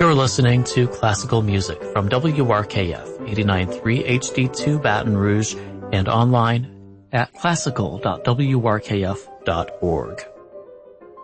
You're listening to classical music from WRKF 89.3 HD2 Baton Rouge and online at classical.wrkf.org.